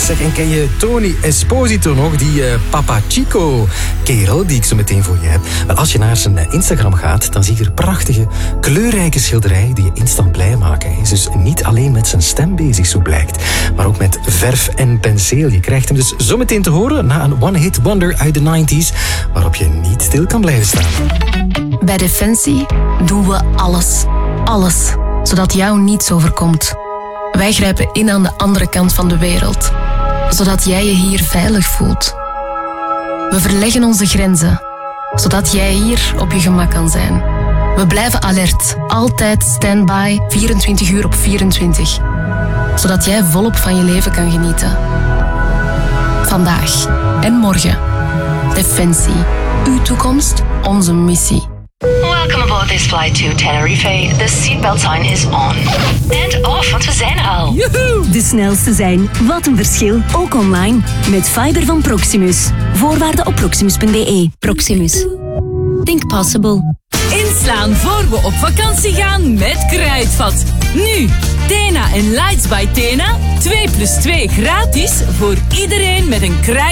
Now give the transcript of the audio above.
Zeg, en ken je Tony Esposito nog? Die Papa Chico kerel die ik zo meteen voor je heb. Wel, als je naar zijn Instagram gaat, dan zie je er prachtige, kleurrijke schilderijen die je instant blij maken. Hij is dus niet alleen met zijn stem bezig, zo blijkt, maar ook met verf en penseel. Je krijgt hem dus zo meteen te horen na een one-hit wonder uit de 90s, waarop je niet stil kan blijven staan. Bij Defensie doen we alles. Alles. Zodat jou niets overkomt. Wij grijpen in aan de andere kant van de wereld. Zodat jij je hier veilig voelt. We verleggen onze grenzen. Zodat jij hier op je gemak kan zijn. We blijven alert. Altijd standby. 24 uur op 24. Zodat jij volop van je leven kan genieten. Vandaag en morgen. Defensie. Uw toekomst, onze missie. Welcome aboard this flight to Tenerife. The seatbelt sign is on. And off, want we zijn er al. Joehoe! De snelste zijn. Wat een verschil. Ook online. Met fiber van Proximus. Voorwaarden op proximus.be. Proximus. Think possible. Inslaan voor we op vakantie gaan met Kruidvat. Nu, Tena en Lights by Tena. 2+2 gratis voor iedereen met een Kruidvat.